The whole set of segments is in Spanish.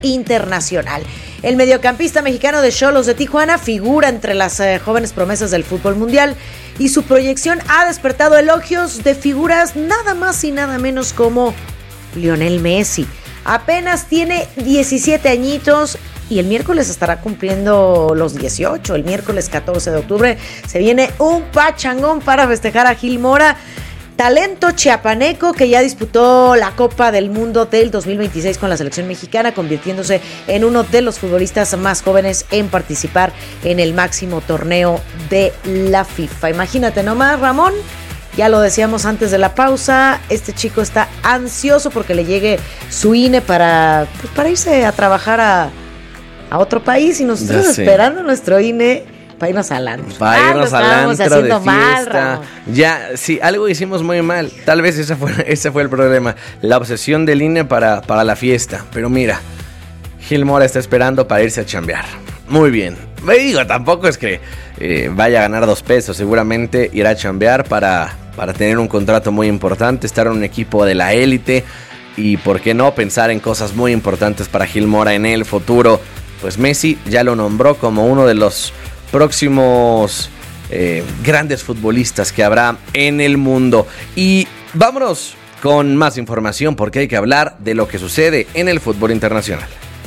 internacional. El mediocampista mexicano de Xolos de Tijuana figura entre las jóvenes promesas del fútbol mundial y su proyección ha despertado elogios de figuras nada más y nada menos como Lionel Messi. Apenas tiene 17 añitos y el miércoles estará cumpliendo los 18. El miércoles 14 de octubre se viene un pachangón para festejar a Gil Mora, talento chiapaneco que ya disputó la Copa del Mundo del 2026 con la selección mexicana, convirtiéndose en uno de los futbolistas más jóvenes en participar en el máximo torneo de la FIFA. Imagínate nomás, Ramón, ya lo decíamos antes de la pausa, este chico está ansioso porque le llegue su INE para irse a trabajar a otro país y nosotros esperando nuestro INE para irnos al antro. Para irnos al antro de fiesta. Mal, ya, sí, algo hicimos muy mal. Tal vez ese fue el problema. La obsesión del INE para la fiesta. Pero mira, Gil Mora está esperando para irse a chambear. Muy bien. Me digo, tampoco es que vaya a ganar 2 pesos. Seguramente irá a chambear para tener un contrato muy importante, estar en un equipo de la élite. Y por qué no pensar en cosas muy importantes para Gil Mora en el futuro. Pues Messi ya lo nombró como uno de los próximos grandes futbolistas que habrá en el mundo. Y vámonos con más información porque hay que hablar de lo que sucede en el fútbol internacional.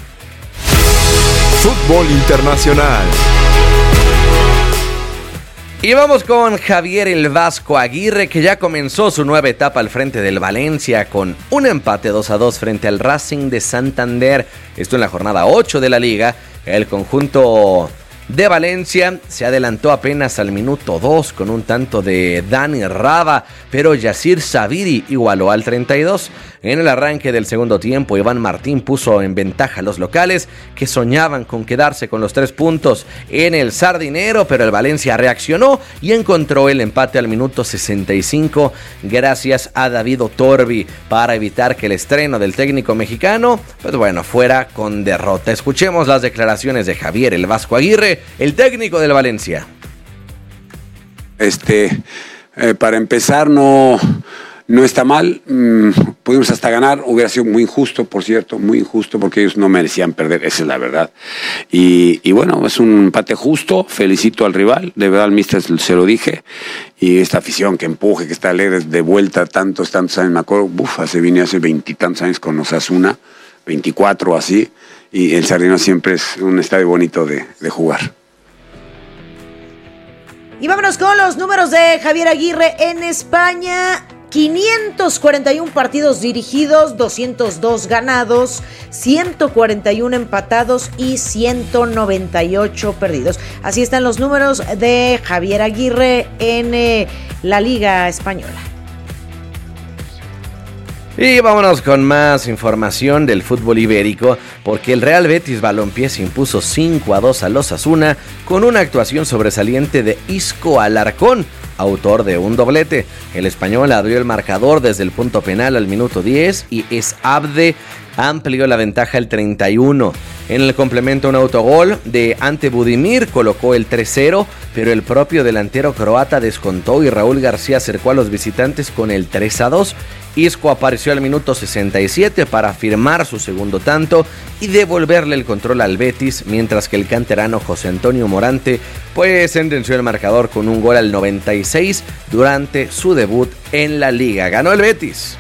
Fútbol internacional. Y vamos con Javier el Vasco Aguirre, que ya comenzó su nueva etapa al frente del Valencia con un empate 2-2 frente al Racing de Santander. Esto en la jornada 8 de la Liga. El conjunto de Valencia se adelantó apenas al minuto 2 con un tanto de Dani Raba, pero Yacir Saviri igualó al 32. En el arranque del segundo tiempo, Iván Martín puso en ventaja a los locales, que soñaban con quedarse con los 3 puntos en el Sardinero, pero el Valencia reaccionó y encontró el empate al minuto 65 gracias a David Otorbi para evitar que el estreno del técnico mexicano, fuera con derrota. Escuchemos las declaraciones de Javier el Vasco Aguirre, el técnico del Valencia. Para empezar, no está mal, pudimos hasta ganar, hubiera sido muy injusto, por cierto, muy injusto, porque ellos no merecían perder, esa es la verdad. Y bueno, es un empate justo, felicito al rival, de verdad al míster se lo dije, y esta afición que empuje, que está alegre de vuelta tantos años, me acuerdo, vine hace 20 y tantos años con Osasuna, 24 así, y el Sardinero siempre es un estadio bonito de jugar. Y vámonos con los números de Javier Aguirre en España. 541 partidos dirigidos, 202 ganados, 141 empatados y 198 perdidos. Así están los números de Javier Aguirre en la Liga Española. Y vámonos con más información del fútbol ibérico, porque el Real Betis Balompié se impuso 5-2 al Osasuna con una actuación sobresaliente de Isco Alarcón, autor de un doblete. El español abrió el marcador desde el punto penal al minuto 10 y Abde amplió la ventaja al 31. En el complemento, un autogol de Ante Budimir colocó el 3-0, pero el propio delantero croata descontó y Raúl García acercó a los visitantes con el 3-2. Isco apareció al minuto 67 para firmar su segundo tanto y devolverle el control al Betis, mientras que el canterano José Antonio Morante sentenció el marcador con un gol al 96 durante su debut en la liga. Ganó el Betis.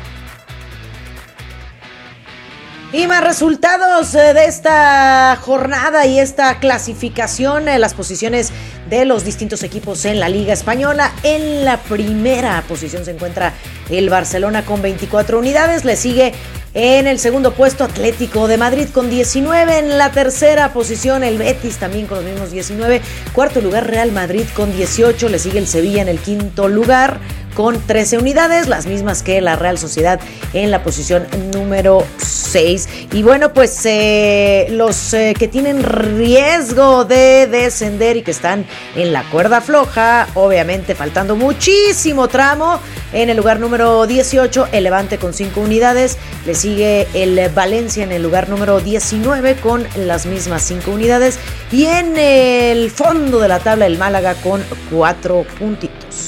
Y más resultados de esta jornada y esta clasificación, las posiciones de los distintos equipos en la Liga Española. En la primera posición se encuentra el Barcelona con 24 unidades, le sigue en el segundo puesto Atlético de Madrid con 19, en la tercera posición el Betis también con los mismos 19, cuarto lugar Real Madrid con 18, le sigue el Sevilla en el quinto lugar con 13 unidades, las mismas que la Real Sociedad en la posición número 6. Y bueno, los que tienen riesgo de descender y que están en la cuerda floja, obviamente faltando muchísimo tramo, en el lugar número 18, el Levante con 5 unidades, le sigue el Valencia en el lugar número 19 con las mismas 5 unidades y en el fondo de la tabla el Málaga con 4 puntitos.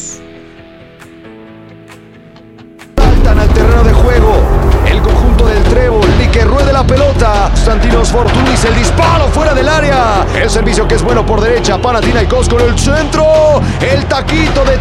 Saltan al terreno de juego el conjunto del Trébol y que ruede la pelota. Constantinos Fortunis, el disparo fuera del área. El servicio que es bueno por derecha. Panathinaikos con el centro. El taquito de